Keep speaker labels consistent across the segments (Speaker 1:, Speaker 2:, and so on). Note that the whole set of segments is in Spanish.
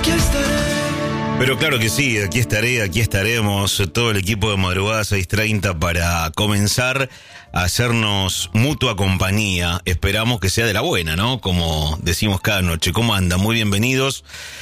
Speaker 1: Pero claro que sí, aquí estaremos, todo el equipo de Madrugada 6:30 para comenzar a hacernos mutua compañía. Esperamos que sea de la buena, ¿no? Como decimos cada noche. ¿Cómo andan? Muy bienvenidos.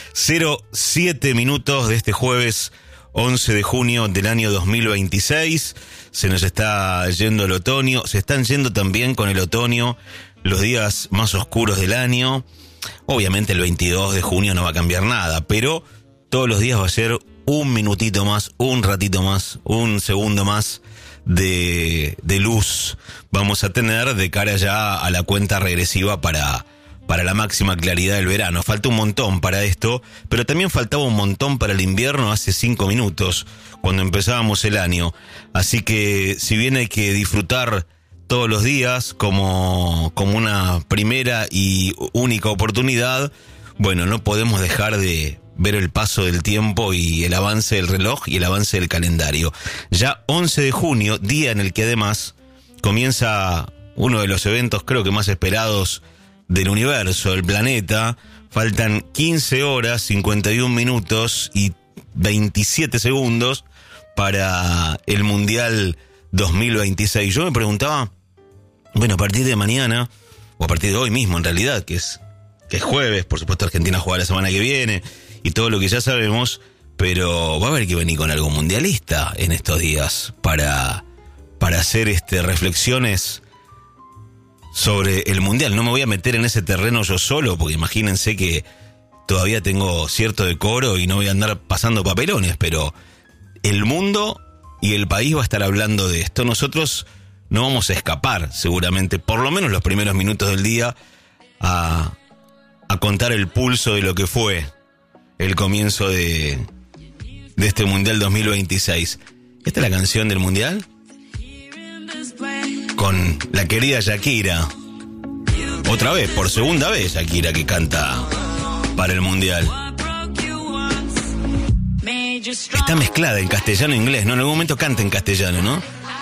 Speaker 1: 07 minutos de este jueves 11 de junio del año 2026. Se nos está yendo el otoño. Se están yendo también con el otoño los días más oscuros del año. Obviamente el 22 de junio no va a cambiar nada, pero todos los días va a ser un minutito más, un ratito más, un segundo más de luz. Vamos a tener de cara ya a la cuenta regresiva para la máxima claridad del verano. Falta un montón para esto, pero también faltaba un montón para el invierno hace 5 minutos, cuando empezábamos el año. Así que si bien hay que disfrutar todos los días como una primera y única oportunidad, bueno, no podemos dejar de ver el paso del tiempo y el avance del reloj y el avance del calendario. Ya 11 de junio, día en el que además comienza uno de los eventos creo que más esperados del universo, del planeta. Faltan 15 horas, 51 minutos y 27 segundos para el Mundial 2026. Yo me preguntaba, bueno, a partir de mañana, o a partir de hoy mismo en realidad, que es jueves, por supuesto Argentina juega la semana que viene, y todo lo que ya sabemos, pero va a haber que venir con algo mundialista en estos días para hacer reflexiones sobre el mundial. No me voy a meter en ese terreno yo solo, porque imagínense que todavía tengo cierto decoro y no voy a andar pasando papelones, pero el mundo y el país va a estar hablando de esto. Nosotros no vamos a escapar, seguramente, por lo menos los primeros minutos del día, a contar el pulso de lo que fue el comienzo de este Mundial 2026. Esta es la canción del Mundial, con la querida Shakira. Otra vez, por segunda vez, Shakira que canta para el Mundial. Está mezclada en castellano e inglés, ¿no? En algún momento canta en castellano, ¿no?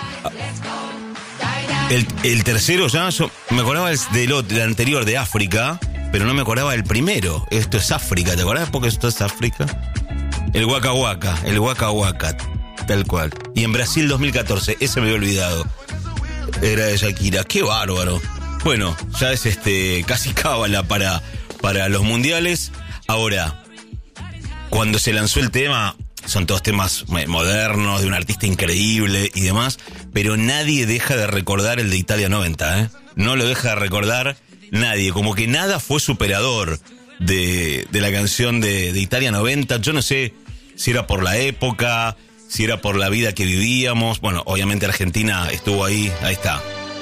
Speaker 1: El tercero ya, yo me acordaba del anterior, de África, pero no me acordaba del primero. Esto es África, ¿te acordás? Porque esto es África. El Waka Waka, tal cual. Y en Brasil 2014, ese me había olvidado. Era de Shakira, qué bárbaro. Bueno, ya es casi cábala para los mundiales. Ahora, cuando se lanzó el tema, son todos temas modernos, de un artista increíble y demás, pero nadie deja de recordar el de Italia 90, ¿eh? No lo deja de recordar nadie, como que nada fue superador de la canción de Italia 90. Yo no sé si era por la época, si era por la vida que vivíamos. Bueno, obviamente Argentina estuvo ahí está.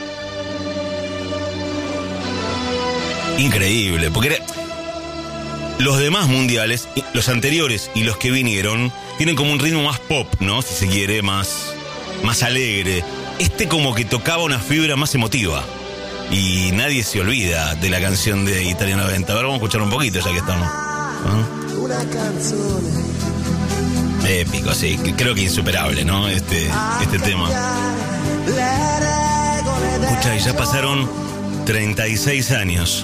Speaker 1: Increíble, porque los demás mundiales, los anteriores y los que vinieron, tienen como un ritmo más pop, ¿no? Si se quiere, más alegre. Como que tocaba una fibra más emotiva. Y nadie se olvida de la canción de Italia 90. Ahora vamos a escuchar un poquito ya que estamos. Una canción épico, sí. Creo que insuperable, ¿no? Este tema. Escucha, y ya pasaron 36 años.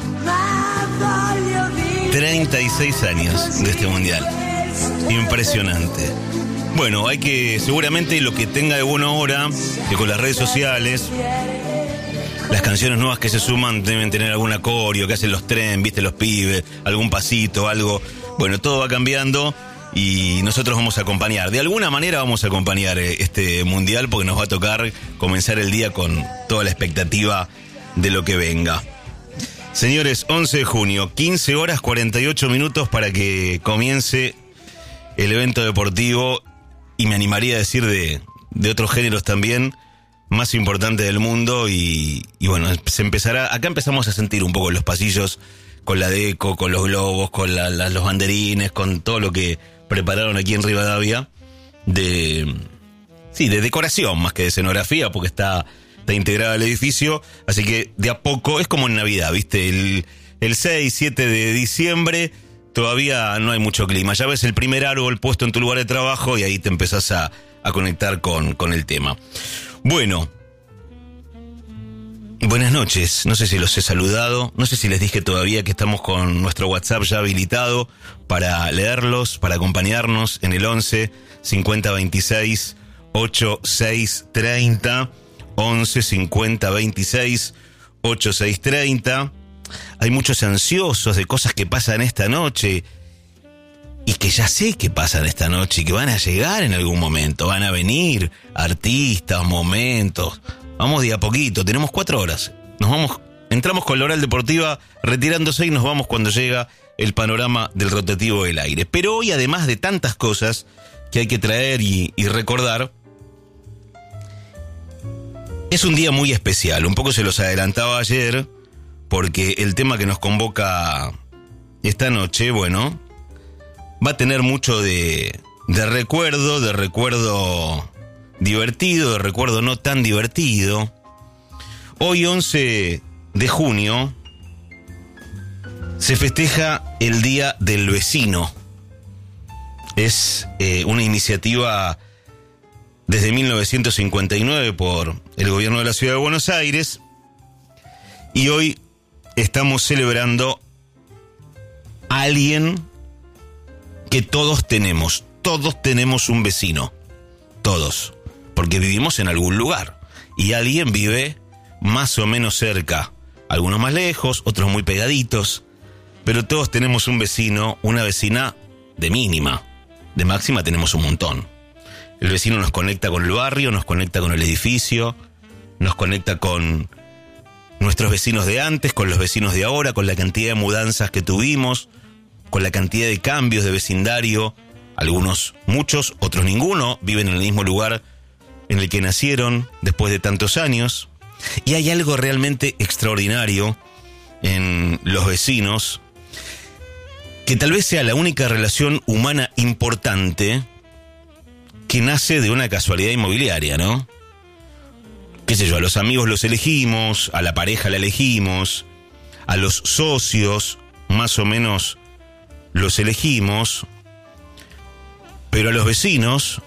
Speaker 1: 36 años de este mundial. Impresionante. Bueno, hay que, seguramente lo que tenga de buena hora, que con las redes sociales, las canciones nuevas que se suman deben tener alguna coreo, que hacen los tren, viste, los pibes, algún pasito, algo. Bueno, todo va cambiando y nosotros vamos a acompañar. De alguna manera vamos a acompañar este mundial, porque nos va a tocar comenzar el día con toda la expectativa de lo que venga. Señores, 11 de junio, 15 horas 48 minutos para que comience el evento deportivo, y me animaría a decir de otros géneros también, más importante del mundo, y bueno, se empezará. Acá empezamos a sentir un poco los pasillos con la deco, con los globos, con los banderines, con todo lo que prepararon aquí en Rivadavia de decoración más que de escenografía, porque está integrada al edificio. Así que de a poco, es como en Navidad, ¿viste? El 6, 7 de diciembre todavía no hay mucho clima. Ya ves el primer árbol puesto en tu lugar de trabajo y ahí te empezás a conectar con el tema. Bueno, Buenas noches, no sé si los he saludado, no sé si les dije todavía que estamos con nuestro WhatsApp ya habilitado para leerlos, para acompañarnos en el 11 50 26 86 30, 11 50 26 86 30. Hay muchos ansiosos de cosas que pasan esta noche y que ya sé que pasan esta noche y que van a llegar en algún momento, van a venir artistas, momentos. Vamos de a poquito, tenemos 4 horas. Entramos con la Oral Deportiva retirándose y nos vamos cuando llega el panorama del rotativo del aire. Pero hoy, además de tantas cosas que hay que traer y recordar, es un día muy especial. Un poco se los adelantaba ayer, porque el tema que nos convoca esta noche, bueno, va a tener mucho de recuerdo divertido, de recuerdo no tan divertido. Hoy, 11 de junio, se festeja el Día del Vecino. Es una iniciativa desde 1959 por el gobierno de la Ciudad de Buenos Aires. Y hoy estamos celebrando a alguien que todos tenemos un vecino. Todos. Porque vivimos en algún lugar y alguien vive más o menos cerca, algunos más lejos, otros muy pegaditos, pero todos tenemos un vecino, una vecina de mínima, de máxima tenemos un montón. El vecino nos conecta con el barrio, nos conecta con el edificio, nos conecta con nuestros vecinos de antes, con los vecinos de ahora, con la cantidad de mudanzas que tuvimos, con la cantidad de cambios de vecindario, algunos muchos, otros ninguno, viven en el mismo lugar en el que nacieron después de tantos años. Y hay algo realmente extraordinario en los vecinos, que tal vez sea la única relación humana importante que nace de una casualidad inmobiliaria, ¿no? Qué sé yo, a los amigos los elegimos, a la pareja la elegimos, a los socios más o menos los elegimos, pero a los vecinos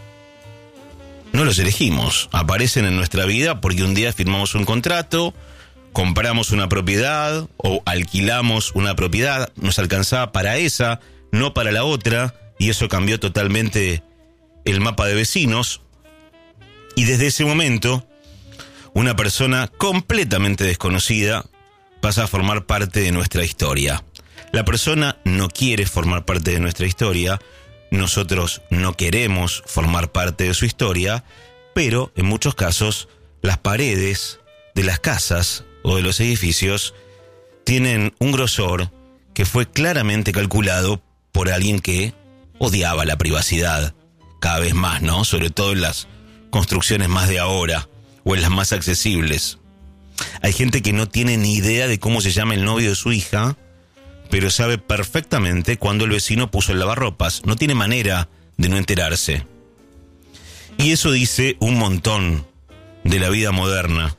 Speaker 1: no los elegimos, aparecen en nuestra vida porque un día firmamos un contrato, compramos una propiedad o alquilamos una propiedad, nos alcanzaba para esa, no para la otra, y eso cambió totalmente el mapa de vecinos. Y desde ese momento, una persona completamente desconocida pasa a formar parte de nuestra historia. La persona no quiere formar parte de nuestra historia, nosotros no queremos formar parte de su historia, pero en muchos casos las paredes de las casas o de los edificios tienen un grosor que fue claramente calculado por alguien que odiaba la privacidad cada vez más, ¿no? Sobre todo en las construcciones más de ahora o en las más accesibles. Hay gente que no tiene ni idea de cómo se llama el novio de su hija, pero sabe perfectamente cuándo el vecino puso el lavarropas. No tiene manera de no enterarse. Y eso dice un montón de la vida moderna.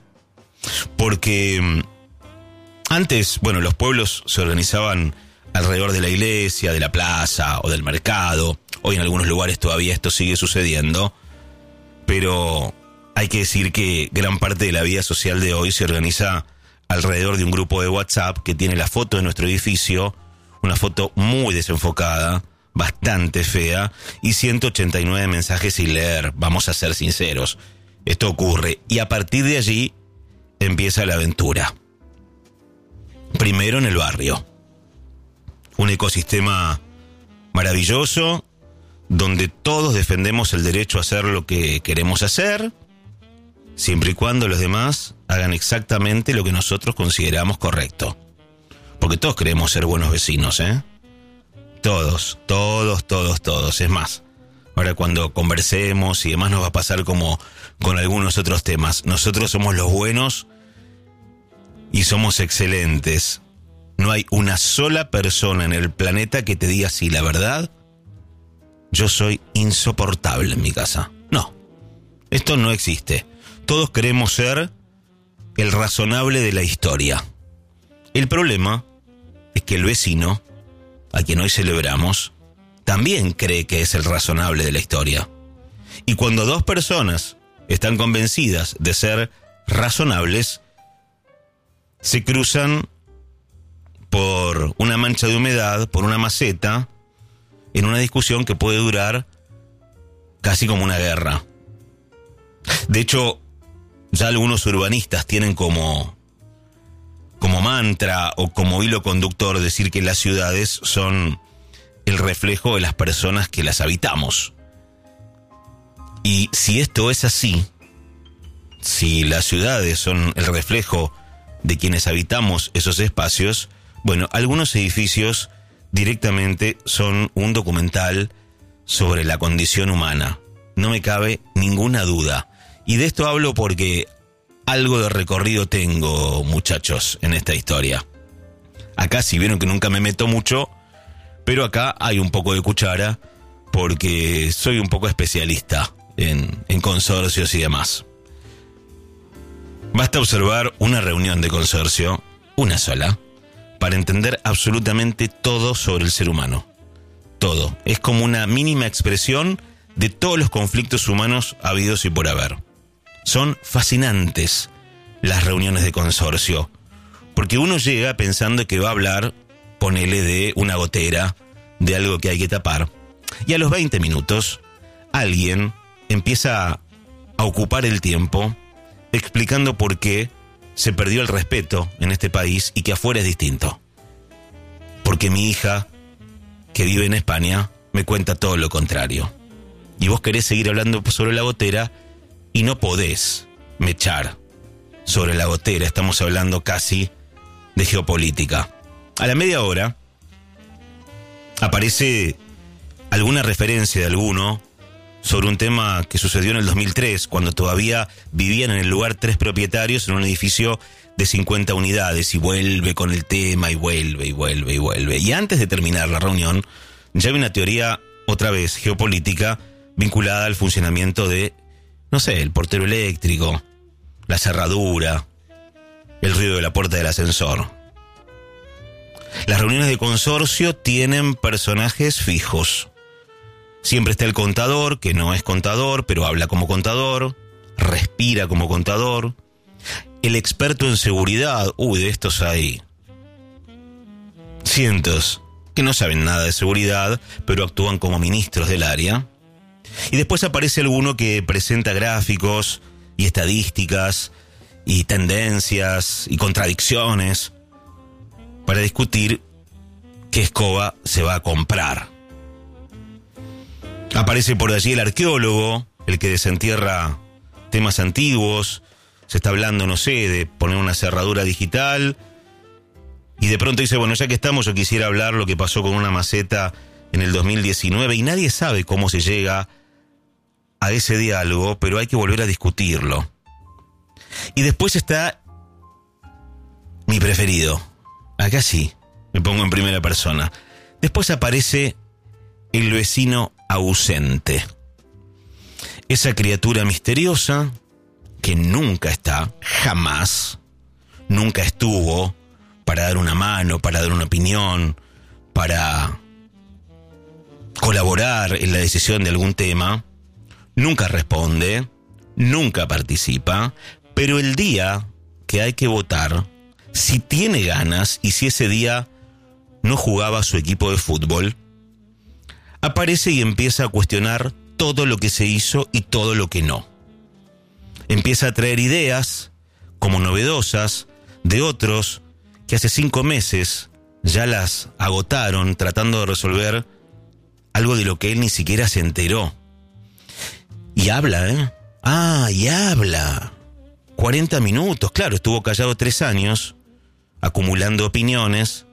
Speaker 1: Porque antes, bueno, los pueblos se organizaban alrededor de la iglesia, de la plaza o del mercado. Hoy en algunos lugares todavía esto sigue sucediendo. Pero hay que decir que gran parte de la vida social de hoy se organiza alrededor de un grupo de WhatsApp que tiene la foto de nuestro edificio, una foto muy desenfocada, bastante fea, y 189 mensajes sin leer, vamos a ser sinceros. Esto ocurre, y a partir de allí empieza la aventura. Primero en el barrio. Un ecosistema maravilloso, donde todos defendemos el derecho a hacer lo que queremos hacer, siempre y cuando los demás hagan exactamente lo que nosotros consideramos correcto. Porque todos queremos ser buenos vecinos, ¿eh? Todos. Es más, ahora cuando conversemos y demás nos va a pasar como con algunos otros temas. Nosotros somos los buenos y somos excelentes. No hay una sola persona en el planeta que te diga sí, la verdad, yo soy insoportable en mi casa. No, esto no existe. Todos queremos ser el razonable de la historia. El problema es que el vecino, a quien hoy celebramos, también cree que es el razonable de la historia. Y cuando dos personas están convencidas de ser razonables, se cruzan por una mancha de humedad, por una maceta, en una discusión que puede durar casi como una guerra. De hecho, ya algunos urbanistas tienen como mantra o como hilo conductor decir que las ciudades son el reflejo de las personas que las habitamos. Y si esto es así, si las ciudades son el reflejo de quienes habitamos esos espacios, bueno, algunos edificios directamente son un documental sobre la condición humana. No me cabe ninguna duda. Y de esto hablo porque algo de recorrido tengo, muchachos, en esta historia. Acá sí vieron que nunca me meto mucho, pero acá hay un poco de cuchara porque soy un poco especialista en consorcios y demás. Basta observar una reunión de consorcio, una sola, para entender absolutamente todo sobre el ser humano. Todo. Es como una mínima expresión de todos los conflictos humanos habidos y por haber. Son fascinantes las reuniones de consorcio, porque uno llega pensando que va a hablar, ponele, de una gotera, de algo que hay que tapar, y a los 20 minutos alguien empieza a ocupar el tiempo explicando por qué se perdió el respeto en este país y que afuera es distinto. Porque mi hija, que vive en España, me cuenta todo lo contrario. Y vos querés seguir hablando sobre la gotera y no podés mechar sobre la gotera. Estamos hablando casi de geopolítica. A la media hora aparece alguna referencia de alguno sobre un tema que sucedió en el 2003, cuando todavía vivían en el lugar 3 propietarios en un edificio de 50 unidades, y vuelve con el tema, y vuelve. Y antes de terminar la reunión, ya hay una teoría, otra vez, geopolítica, vinculada al funcionamiento de, no sé, el portero eléctrico, la cerradura, el ruido de la puerta del ascensor. Las reuniones de consorcio tienen personajes fijos. Siempre está el contador, que no es contador, pero habla como contador, respira como contador. El experto en seguridad, de estos hay cientos que no saben nada de seguridad, pero actúan como ministros del área. Y después aparece alguno que presenta gráficos y estadísticas y tendencias y contradicciones para discutir qué escoba se va a comprar. Aparece por allí el arqueólogo, el que desentierra temas antiguos. Se está hablando, no sé, de poner una cerradura digital. Y de pronto dice, bueno, ya que estamos, yo quisiera hablar lo que pasó con una maceta en el 2019. Y nadie sabe cómo se llega a ese diálogo, pero hay que volver a discutirlo. Y después está mi preferido. Acá sí, me pongo en primera persona. Después aparece el vecino ausente. Esa criatura misteriosa que nunca está, jamás, nunca estuvo para dar una mano, para dar una opinión, para colaborar en la decisión de algún tema, nunca responde, nunca participa, pero el día que hay que votar, si tiene ganas y si ese día no jugaba su equipo de fútbol, aparece y empieza a cuestionar todo lo que se hizo y todo lo que no. Empieza a traer ideas como novedosas de otros que hace 5 meses ya las agotaron tratando de resolver algo de lo que él ni siquiera se enteró. Y habla, y habla. 40 minutos, claro, estuvo callado 3 años, acumulando opiniones,